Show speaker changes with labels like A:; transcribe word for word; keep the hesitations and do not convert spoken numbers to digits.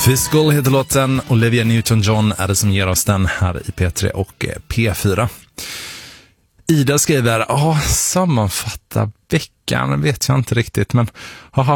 A: Fiscal heter låten, Olivia Newton-John är det som ger oss den här i P tre och P fyra. Ida skriver, ja, sammanfatta veckan vet jag inte riktigt, men haha.